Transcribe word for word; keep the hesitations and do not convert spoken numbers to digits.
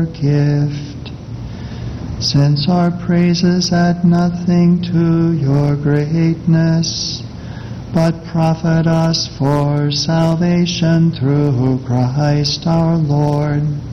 your gift, since our praises add nothing to your greatness, but profit us for salvation through Christ our Lord.